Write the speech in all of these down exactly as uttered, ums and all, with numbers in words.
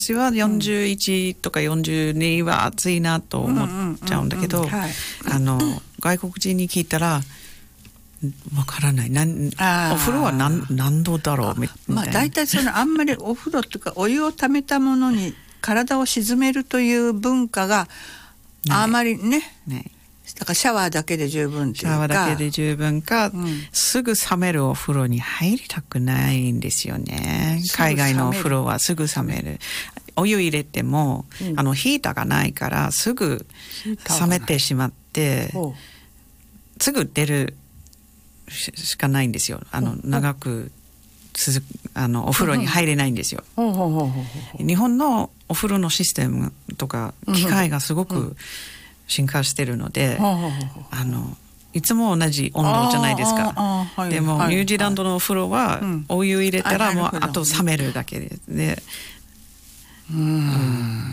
私はよんじゅういちとかよんじゅうには暑いなと思っちゃうんだけど、あの外国人に聞いたらわからない。なんお風呂は 何, 何度だろうみたいな。 まあ大体そのあんまりお風呂っていうかお湯をためたものに体を沈めるという文化があまり ね, ねだからシャワーだけで十分っていうか、 シャワーだけで十分か、うん、すぐ冷めるお風呂に入りたくないんですよね。海外のお風呂はすぐ冷める。お湯入れても、うん、あのヒーターがないからすぐ冷めてしまってすぐ出るしかないんですよ。あの長く続くあのお風呂に入れないんですよ。日本のお風呂のシステムとか機械がすごく進化してるので、あのいつも同じ温度じゃないですか。はい、でも、はい、ニュージーランドのお風呂は、はい、お湯入れたらもう あ, あと冷めるだけで、でうんうん、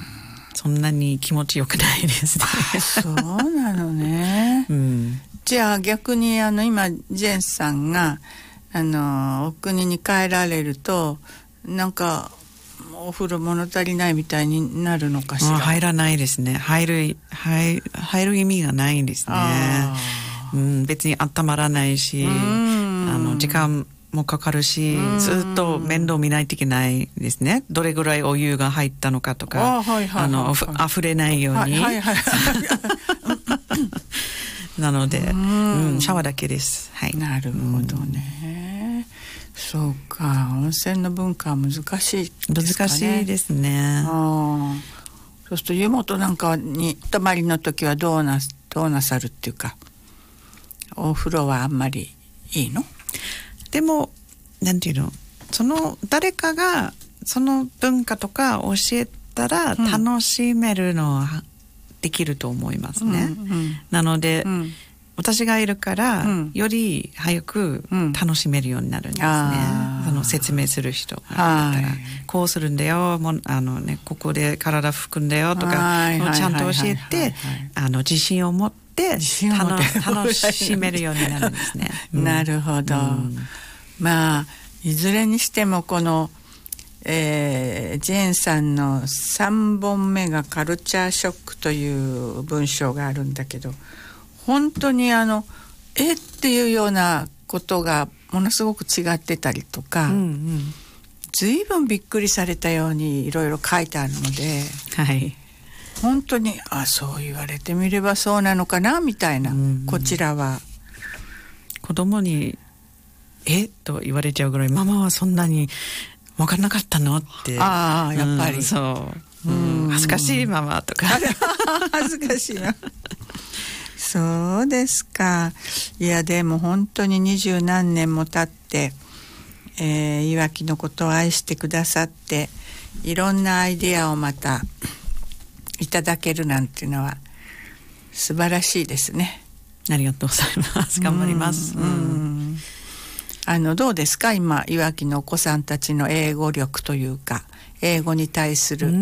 そんなに気持ちよくないですね。 そうなのね、うん、じゃあ逆にあの今ジェンさんがあのお国に帰られるとなんかお風呂物足りないみたいになるのかしら。 入らないですね。入る、入、入る意味がないんですね。うん、別に温まらないし、あの時間もかかるし、ずっと面倒見ないといけないですね。どれぐらいお湯が入ったのかとか、あ、はいはいはいはい、あの溢れないように、はいはいはい、なので、うん、シャワーだけです。はい。 なるほどね。そうか、温泉の文化は難しいですかね。 難しいですね。 あ、そうすると湯本なんかに泊まりの時はどうなどうなさるっていうか、お風呂はあんまりいいの？ でもなんていうの、その誰かがその文化とか教えたら楽しめるのはできると思いますね。うんうん、なので、うん、私がいるから、うん、より早く楽しめるようになるんですね。うん、その説明する人がいたら、こうするんだよ、もあのね、ここで体拭くんだよとか、ちゃんと教えて、あの自信を持って楽しめるようになるんですね。 うん、なるほど。うん、まあいずれにしてもこの、えー、ジェーンさんのさんぼんめがカルチャーショックという文章があるんだけど、本当にあのえっていうようなことがものすごく違ってたりとか、うんうん、随分びっくりされたようにいろいろ書いてあるので、はい、本当にあそう言われてみればそうなのかなみたいな、うんうん、こちらは子供にえと言われちゃうぐらい、ママはそんなに分からなかったのって。 ああやっぱり、うん、 そう、うん、恥ずかしいママとか恥ずかしいなそうですか。いやでも本当に二十何年も経って、えー、いわきのことを愛してくださって、いろんなアイデアをまたいただけるなんていうのは素晴らしいですね。 ありがとうございます。頑張ります。うん、うん、 あのどうですか今いわきのお子さんたちの英語力というか英語に対する、うん、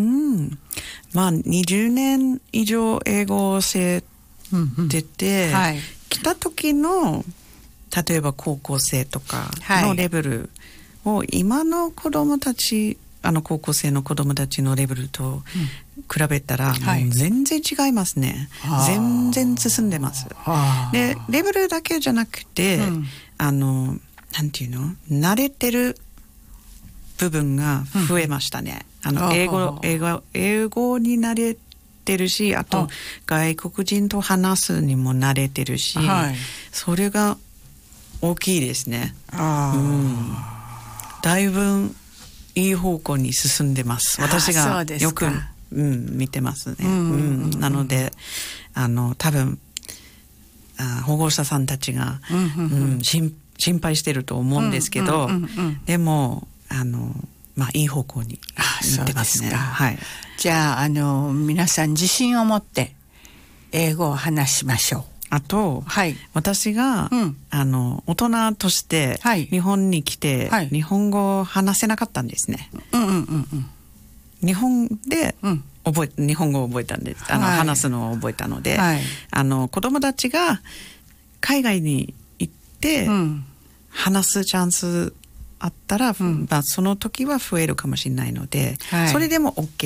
まあにじゅうねん以上英語を教えてて、うんうん、はい、来た時の例えば高校生とかのレベルを、はい、今の子どもたち、あの高校生の子どもたちのレベルと比べたら、もう全然違いますね、はい、全然進んでます。でレベルだけじゃなくて、うん、あのなんていうの、慣れてる部分が増えましたね、うん、あの英語、英語、英語に慣れてるし、あと外国人と話すにも慣れてるし、はい、それが大きいですね。あ、うん、だいぶいい方向に進んでます。私がよく、うん、見てますね。うんうんうん、なのであの多分あ保護者さんたちが、うんうんうん、心配してると思うんですけど、うんうんうんうん、でもあのまあいい方向に見てますね。はい、 じゃあ、あの皆さん自信を持って英語を話しましょう。 あと、はい、私が、うん、あの大人として日本に来て、はい、日本語を話せなかったんですね。うんうんうんうん、日本で覚え、日本語を覚えたんです。あの、はい、話すのを覚えたので、はい、あの子供たちが海外に行って、うん、話すチャンスあったら、うん、まあ、その時は増えるかもしれないので、 はい、 それでも OK